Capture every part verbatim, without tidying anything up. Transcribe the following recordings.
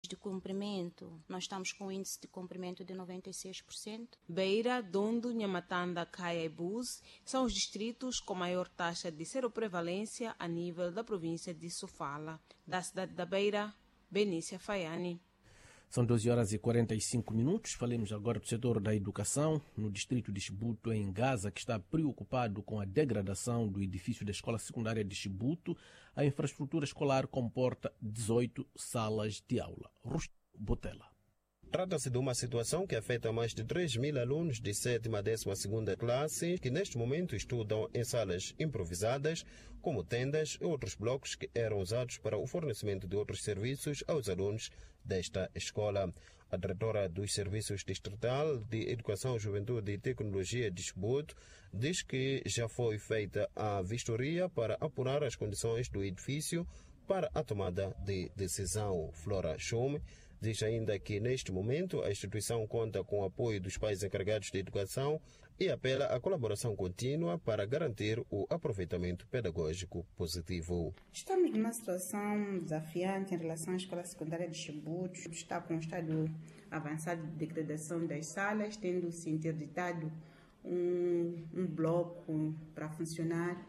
De cumprimento, nós estamos com um índice de cumprimento de noventa e seis por cento. Beira, Dondo, Nhamatanda, Caia e Bus são os distritos com maior taxa de seroprevalência a nível da província de Sofala. Da cidade da Beira, Benícia Faiani. São doze horas e quarenta e cinco minutos. Falemos agora do setor da educação no distrito de Chibuto, em Gaza, que está preocupado com a degradação do edifício da escola secundária de Chibuto. A infraestrutura escolar comporta dezoito salas de aula. Rusto Botela. Trata-se de uma situação que afeta mais de três mil alunos de sétima a décima segunda classe que neste momento estudam em salas improvisadas, como tendas e outros blocos que eram usados para o fornecimento de outros serviços aos alunos desta escola. A diretora dos Serviços Distrital de Educação, Juventude e Tecnologia de Chibuto diz que já foi feita a vistoria para apurar as condições do edifício para a tomada de decisão. Flora Chume diz ainda que, neste momento, a instituição conta com o apoio dos pais encarregados de educação e apela à colaboração contínua para garantir o aproveitamento pedagógico positivo. Estamos numa situação desafiante em relação à escola secundária de Chibuto. Está com um estado avançado de degradação das salas, tendo-se interditado um, um bloco para funcionar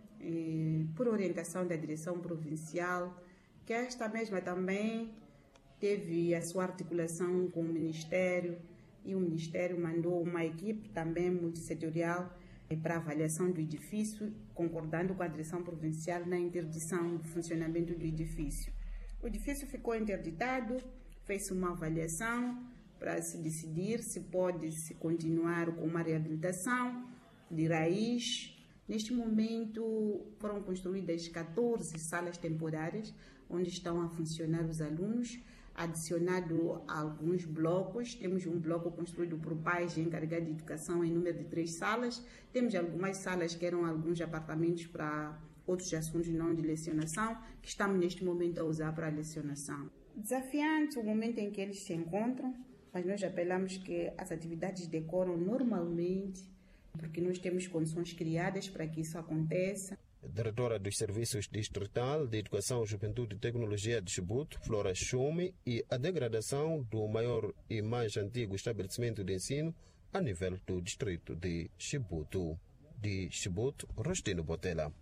eh, por orientação da direção provincial, que esta mesma também teve a sua articulação com o Ministério e o Ministério mandou uma equipe também multissetorial para avaliação do edifício, concordando com a direção provincial na interdição do funcionamento do edifício. O edifício ficou interditado, fez uma avaliação para se decidir se pode se continuar com uma reabilitação de raiz. Neste momento foram construídas catorze salas temporárias onde estão a funcionar os alunos, adicionado a alguns blocos. Temos um bloco construído por pais encarregados de educação em número de três salas. Temos algumas salas que eram alguns apartamentos para outros assuntos não de lecionação, que estamos neste momento a usar para a lecionação. Desafiante o momento em que eles se encontram, mas nós apelamos que as atividades decoram normalmente, porque nós temos condições criadas para que isso aconteça. Diretora dos Serviços Distrital de Educação, Juventude e Tecnologia de Chibuto, Flora Chume, e a degradação do maior e mais antigo estabelecimento de ensino a nível do distrito de Chibuto. De Chibuto, Rostino Botela.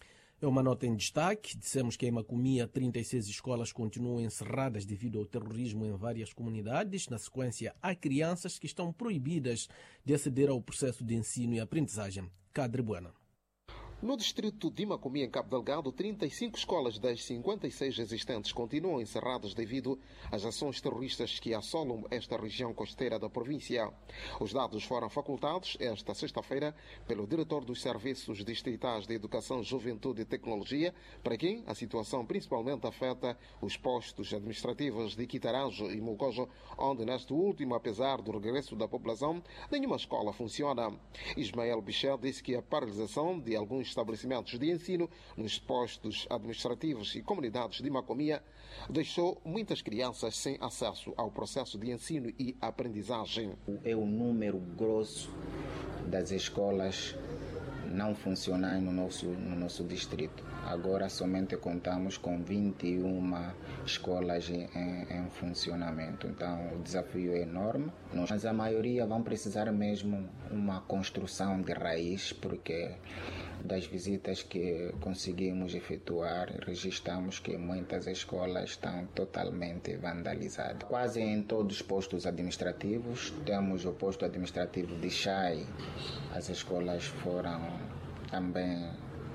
É uma nota em destaque. Dissemos que em Macomia trinta e seis escolas continuam encerradas devido ao terrorismo em várias comunidades. Na sequência, há crianças que estão proibidas de aceder ao processo de ensino e aprendizagem. Cadre Buena. No distrito de Macomia, em Cabo Delgado, trinta e cinco escolas das cinquenta e seis existentes continuam encerradas devido às ações terroristas que assolam esta região costeira da província. Os dados foram facultados esta sexta-feira pelo diretor dos Serviços Distritais de Educação, Juventude e Tecnologia, para quem a situação principalmente afeta os postos administrativos de Quitarajo e Mulcojo, onde neste último, apesar do regresso da população, nenhuma escola funciona. Ismael Bichel disse que a paralisação de alguns estabelecimentos de ensino nos postos administrativos e comunidades de Macomia deixou muitas crianças sem acesso ao processo de ensino e aprendizagem. É o número grosso das escolas não funcionar no nosso, no nosso distrito. Agora somente contamos com vinte e uma escolas em, em funcionamento. Então o desafio é enorme, mas a maioria vão precisar mesmo uma construção de raiz, porque das visitas que conseguimos efetuar, registramos que muitas escolas estão totalmente vandalizadas. Quase em todos os postos administrativos, temos o posto administrativo de Chai, as escolas foram também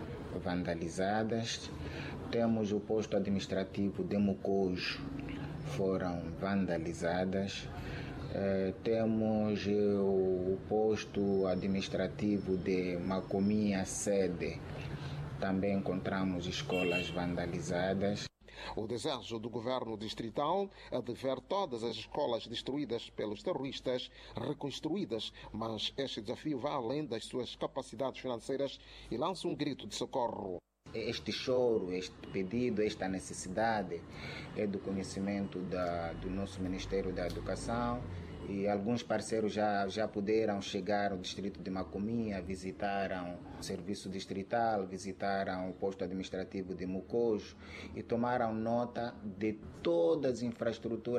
vandalizadas. Temos o posto administrativo de Mucojo, foram vandalizadas. Eh, temos eh, o posto administrativo de Macomia Sede, também encontramos escolas vandalizadas. O desejo do governo distrital é de ver todas as escolas destruídas pelos terroristas reconstruídas, mas este desafio vai além das suas capacidades financeiras e lança um grito de socorro. Este choro, este pedido, esta necessidade é do conhecimento da, do nosso Ministério da Educação, e alguns parceiros já, já puderam chegar ao distrito de Macomia, visitaram o serviço distrital, visitaram o posto administrativo de Mucojo e tomaram nota de todas as infraestruturas